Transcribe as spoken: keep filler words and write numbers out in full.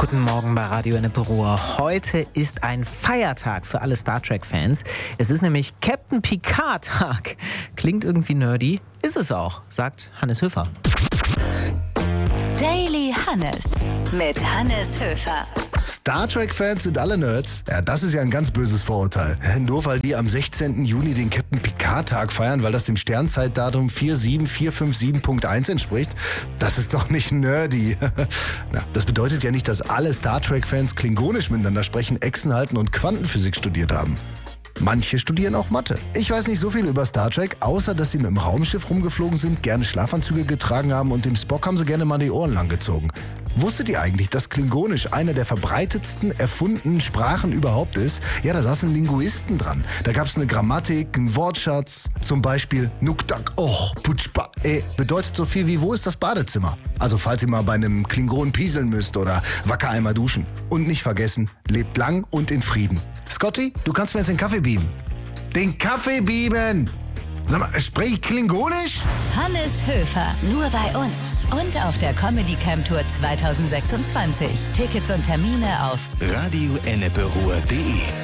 Guten Morgen bei Radio Ennepe Ruhr. Heute ist ein Feiertag für alle Star Trek-Fans. Es ist nämlich Captain Picard-Tag. Klingt irgendwie nerdy, ist es auch, sagt Hannes Höfer. Daily Hannes mit Hannes Höfer. Star Trek-Fans sind alle Nerds. Ja, das ist ja ein ganz böses Vorurteil. Nur weil die am sechzehnten Juni den Captain Picard-Tag feiern, weil das dem Sternzeitdatum vier sieben vier fünf sieben Punkt eins entspricht, das ist doch nicht nerdy. Na, das bedeutet ja nicht, dass alle Star Trek-Fans klingonisch miteinander sprechen, Echsen halten und Quantenphysik studiert haben. Manche studieren auch Mathe. Ich weiß nicht so viel über Star Trek, außer dass sie mit dem Raumschiff rumgeflogen sind, gerne Schlafanzüge getragen haben und dem Spock haben sie gerne mal die Ohren langgezogen. Wusstet ihr eigentlich, dass Klingonisch eine der verbreitetsten erfundenen Sprachen überhaupt ist? Ja, da saßen Linguisten dran. Da gab es eine Grammatik, einen Wortschatz. Zum Beispiel Nuktak och putschpa e bedeutet so viel wie wo ist das Badezimmer? Also falls ihr mal bei einem Klingon pieseln müsst oder wacker einmal duschen. Und nicht vergessen, lebt lang und in Frieden. Scotty, du kannst mir jetzt den Kaffee beamen. Den Kaffee beamen! Sag mal, sprich ich Klingonisch? Hannes Höfer, nur bei uns und auf der Comedy Camp Tour zwanzig sechsundzwanzig. Tickets und Termine auf radio ennepe ruhr punkt de